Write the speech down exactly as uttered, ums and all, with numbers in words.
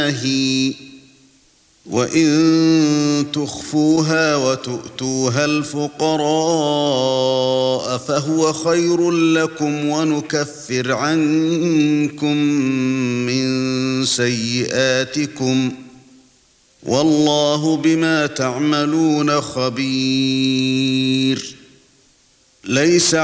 وَإِن تُخْفُوهَا وَتُؤْتُوهَا الْفُقَرَاءَ فَهُوَ خَيْرٌ لَّكُمْ وَنُكَفِّرْ عَنكُم مِّن سَيِّئَاتِكُمْ وَاللَّهُ بِمَا تَعْمَلُونَ خَبِيرٌ. لَيْسَ